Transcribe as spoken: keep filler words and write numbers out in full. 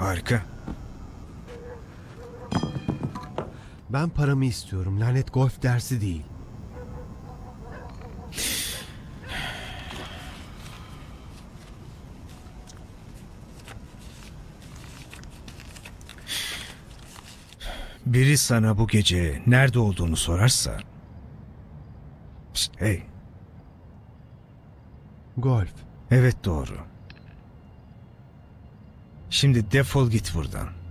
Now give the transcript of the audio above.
Harika. Ben paramı istiyorum. Lanet golf dersi değil. Biri sana bu gece nerede olduğunu sorarsa... Pişt, hey, Golf. evet doğru. Şimdi defol git buradan.